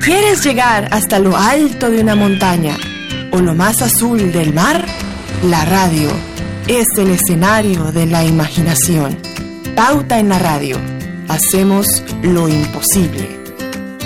¿Quieres llegar hasta lo alto de una montaña o lo más azul del mar? La radio es el escenario de la imaginación. Pauta en la radio. Hacemos lo imposible.